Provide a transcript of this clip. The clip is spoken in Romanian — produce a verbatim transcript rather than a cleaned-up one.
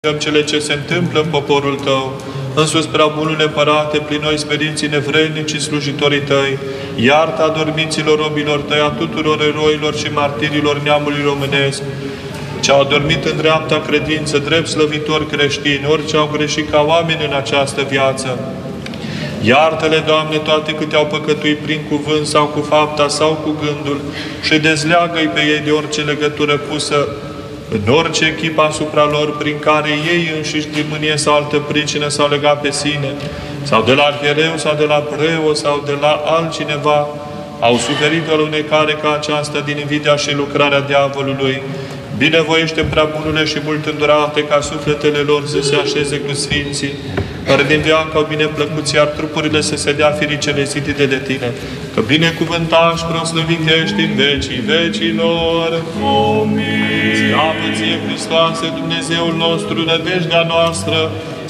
cele ce se întâmplă în poporul Tău. Însuți, prea bunule Părate, prin noi sferinții nevrednici și slujitorii Tăi, iartă adormiților robilor Tăi, a tuturor eroilor și martirilor neamului românesc, ce au dormit în dreapta credință, drept slăvitori creștini, orice au greșit ca oameni în această viață. Iartă-le, Doamne, toate câte au păcătuit prin cuvânt sau cu fapta sau cu gândul și dezleagă-i pe ei de orice legătură pusă în orice echipă asupra lor, prin care ei înșiși din mânie sau altă pricină s-au legat pe sine, sau de la arhiereu, sau de la preot, sau de la altcineva, au suferit o lunecare ca aceasta din invidia și lucrarea diavolului. Binevoiește, prea bunule și mult îndurate, ca sufletele lor să se așeze cu sfinții, care din viață au bine plăcuți, iar trupurile să se dea firicele zidite de Tine. Că binecuvântat și proslăvit ești în vecii vecilor. Amin. Slavă Ție, Hristoase, Dumnezeul nostru, nădejdea noastră,